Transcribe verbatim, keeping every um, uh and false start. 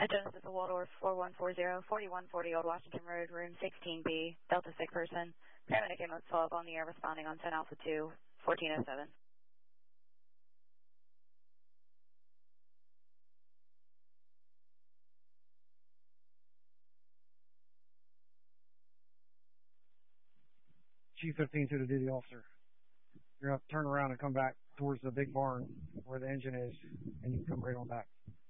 Genesis of Waldorf four one four zero, forty-one forty Old Washington Road, room sixteen B, Delta sick person. Paramedic ambulance twelve on the air responding on ten Alpha two, fourteen oh seven. G fifteen to the duty officer. You're going to have to turn around and come back towards the big barn where the engine is, and you can come right on back.